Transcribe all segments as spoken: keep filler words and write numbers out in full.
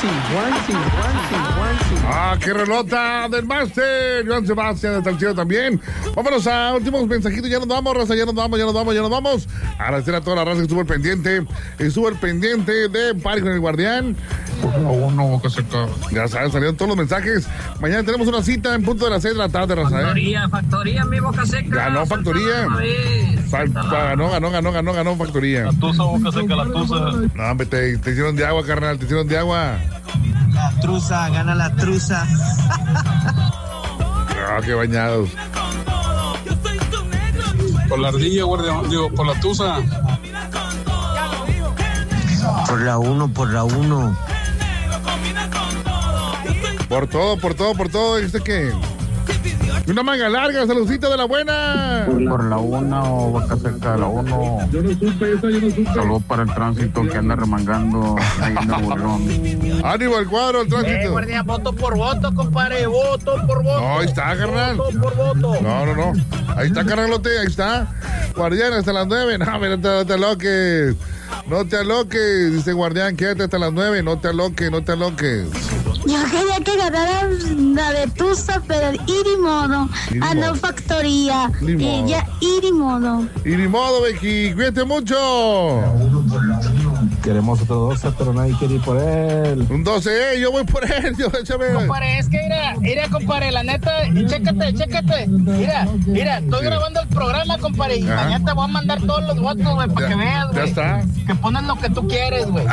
Guanchi, Guanchi, Guanchi. Ah, qué relota del máster. Joan Sebastián hasta el cielo también. Vámonos a últimos mensajitos. Ya nos vamos, raza. Ya nos vamos, ya nos vamos, ya nos vamos. Agradecer a toda la raza que estuvo al pendiente. Estuvo al pendiente de Party con el Guardián. Uno, boca seca. Ya saben, salieron todos los mensajes. Mañana tenemos una cita en punto de las seis de la tarde, raza. Factoría, ¿eh? factoría, mi boca seca. Ganó factoría. Fa- ganó, ganó, ganó, ganó, ganó factoría. La tusa, boca seca, la tusa. No, hombre, te, te hicieron de agua, carnal. Te hicieron de agua. La truza, gana la truza. Ah, qué bañados. Por la ardilla, guardián. Digo, por la tusa. Por la uno, por la uno. Por todo, por todo, por todo. ¿Este qué? Una manga larga, saludcita de la buena. Por la una, o boca seca, la uno. Yo no supe eso, yo no supe. Salud para el tránsito que anda remangando ahí en el burrón. Ánimo al cuadro, al Eh, tránsito. guardia, voto por voto, compadre. Voto por voto. No, ahí está, carnal. Voto por voto. No, no, no. Ahí está, carnalote, ahí está. Guardián, hasta las nueve. No, mira, no te, no te aloques. No te aloques. Dice Guardián, quédate hasta las nueve. No te aloques, no te aloques. Yo quería que ganara la de Tusa, pero ir y modo. Ir y Ah, modo. no, factoría. Ni Y modo. ya, ir y modo. Y ni modo, Becky. Cuídate mucho. Queremos otro doce, pero nadie quiere ir por él. Un doce, eh. Yo voy por él. Yo, échame. Compadre, es que mira, mira, compadre, la neta, chécate, chécate. Mira, mira, estoy Sí. grabando el programa, compadre, y Ajá. mañana te voy a mandar todos los votos, güey, para Ya- que veas, ya güey. está. Que ponen lo que tú quieres, güey.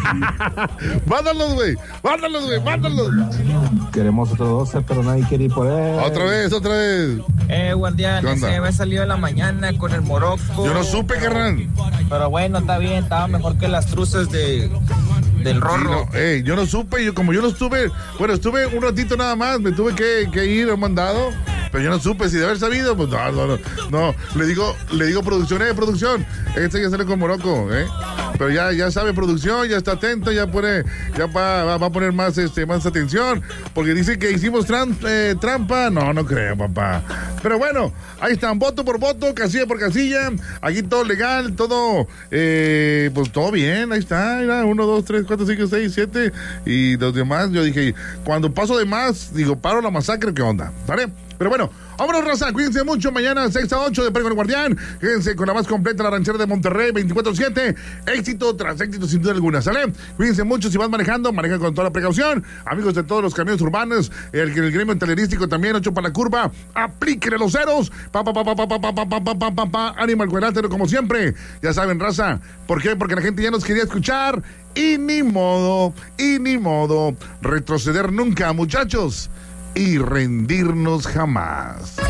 Mándalos, güey. Mándalos, güey. Mándalos. Queremos otro doce, pero nadie quiere ir por él. Otra vez, otra vez. Eh, guardián, ¿Qué onda? ese había salido en la mañana con el Morocco. Yo no supe, carnal. Pero bueno, está bien, estaba mejor que las truzas de del Sí, Rorro. no, ey, yo no supe, yo como yo no estuve, bueno, estuve un ratito nada más, me tuve que, que ir a un mandado, pero yo no supe, si de haber sabido, pues no, no, no, no, le digo, le digo producción, eh, producción, este ya sale con Morocco, eh, pero ya, ya sabe producción, ya está atento, ya pone, ya va, va, va a poner más, este, más atención, porque dice que hicimos tram- eh, trampa, no, no creo, papá, pero bueno, ahí están, voto por voto, casilla por casilla, aquí todo legal, todo, eh, pues todo bien, ahí está, mira, uno, dos, tres, cuatro, cinco, seis, siete, y los demás, yo dije, cuando paso de más, digo, paro la masacre, ¿qué onda? ¿Vale? Pero bueno, vámonos, raza, cuídense mucho, mañana seis a ocho de Party con el Guardián, quédense con la más completa, la ranchera de Monterrey, veinticuatro siete, éxito tras éxito sin duda alguna, ¿sale? Cuídense mucho, si van manejando, manejan con toda la precaución, amigos de todos los camiones urbanos, el, el gremio telerístico también, ocho para la curva, aplíquenle los ceros, pa, pa, pa, pa, pa, pa, pa, pa, pa, pa, pa, pa, pa, ánimo al cuadrilátero como siempre, ya saben, raza, ¿por qué? Porque la gente ya nos quería escuchar, y ni modo, y ni modo, retroceder nunca, muchachos, y rendirnos jamás.